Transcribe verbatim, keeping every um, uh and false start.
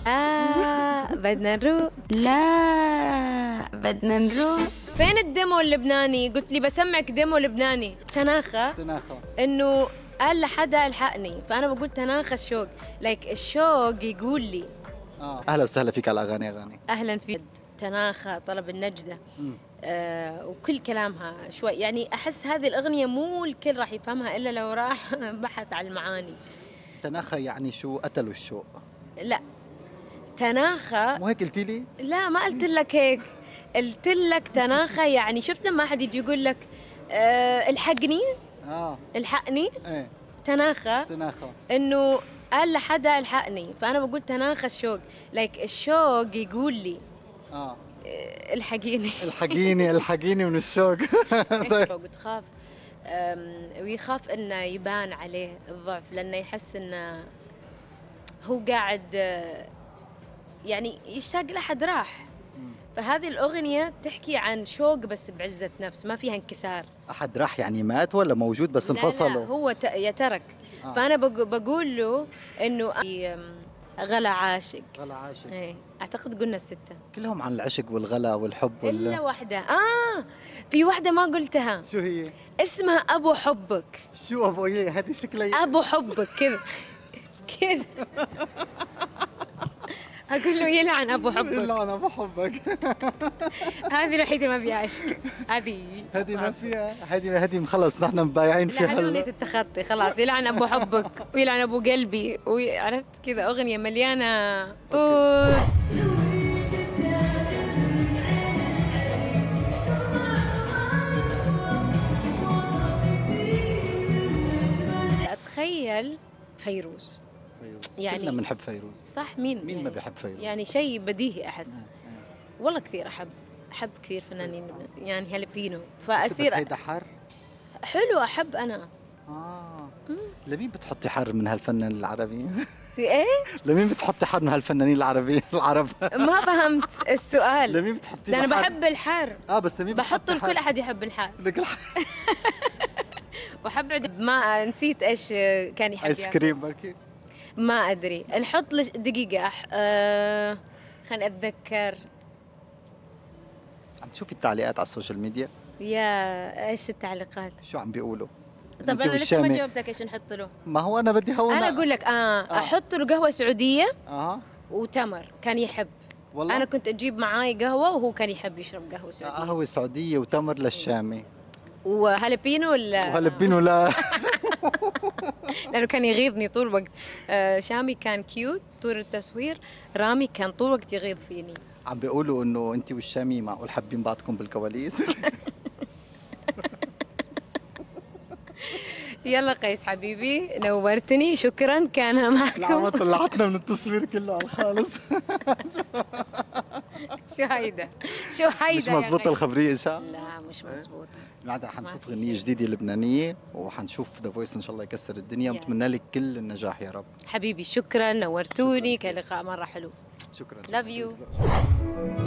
لا بدنا نروح. لا بدنا نروح. فين الديمو اللبناني؟ قلت لي بسمعك ديمو لبناني. تناخى تناخى انه قال لحدا الحقني، فانا بقول تناخى الشوق، لايك الشوق يقول لي. اه اهلا وسهلا فيك على اغاني اغاني. اهلا فيك. تناخى طلب النجده. آه وكل كلامها شوي، يعني احس هذه الاغنيه مو الكل راح يفهمها الا لو راح بحث عن المعاني. تناخى يعني شو؟ قتلوا الشوق؟ لا تناخى مو هيك قلتي لي؟ لا ما قلت لك هيك، قلت لك تناخى يعني شفت لما احد يجي يقول لك أه الحقني اه الحقني ايه تناخى تناخى انه قال لحدا الحقني، فانا بقول تناخى الشوق، لايك الشوق يقول لي اه أه الحقيني. الحقيني الحقيني من الشوق. طيب وتخاف ويخاف انه يبان عليه الضعف، لانه يحس انه هو قاعد آه، يعني يشتاق لحد راح. فهذه الأغنية تحكي عن شوق بس بعزة نفس، ما فيها انكسار. احد راح يعني مات ولا موجود بس لا انفصلوا؟ لا هو ت- يترك. آه. فأنا بق- بقول له إنه غلا عاشق. غلا عاشق. ايه أعتقد قلنا الستة. كلهم عن العشق والغلا والحب وال... إلا واحدة، آه في واحدة ما قلتها. شو هي؟ اسمها أبو حبك. شو ابو ايه هذه شكلها؟ أبو حبك كذا كذا. أقول له يلعن أبو حبك. لا انا بحبك. هذه الوحيدة ما فيها عشق. هذه هذه ما فيها، هذه هذه خلص نحن مبايعين لا فيها هذه أغنية هلا. التخطي خلاص، يلعن أبو حبك ويلعن أبو قلبي، وعرفت كذا أغنية مليانة طول. أتخيل فيروز يعني. كلنا بنحب فيروز. صح. مين مين يعني ما بيحب فيروز؟ يعني شيء بديهي أحس. والله كثير أحب أحب كثير فنانين لبنان. يعني هالبينو فأصير بس هيدا حر. حلو. أحب أنا. اه لمين بتحطي حر من هالفنان العربي؟ إيه لمين بتحطي حر من هالفنانين العربي العرب؟ ما فهمت السؤال. لمين بتحطي ده أنا حر؟ بحب الحر. اه بس لمين بحط بتحطي لكل حر؟ أحد يحب الحر. لكل حر. وحب عد ما نسيت ايش كان يحب ايس ياكل. كريم بركي. ما ادري نحط لش دقيقه أح... أه... خليني اتذكر. عم تشوفي التعليقات على السوشيال ميديا؟ يا ايش التعليقات؟ شو عم بيقولوا؟ طب أنت انا لسه ما والشامي. جاوبتك ايش نحط له. ما هو انا بدي هون. انا اقول لك اه, احط له قهوه سعوديه اه وتمر، كان يحب. والله انا كنت اجيب معاي قهوه وهو كان يحب يشرب قهوه سعوديه. قهوة سعودية وتمر للشامي. وهالبينو ولا وهلبينو لا. لانه كان يغيظني طول الوقت. آه شامي كان كيوت طول التصوير، رامي كان طول الوقت يغيظ فيني. عم بيقولوا انه انت والشامي معقول حابين بعضكم بالكواليس. يلا قيس حبيبي نورتني، شكرا كان معكم. لا طلعتنا من التصوير كله على الخالص. شو هيدا شو هيدا مش مزبوطة الخبرية شا؟ لا مش مزبوطة. بعدها حنشوف غنية جديدة لبنانية وحنشوف ذا فويس ان شاء الله يكسر الدنيا، وبتمنى لك كل النجاح يا رب. حبيبي شكرا نورتوني، كان لقاء مرة حلو. شكرا. Love you.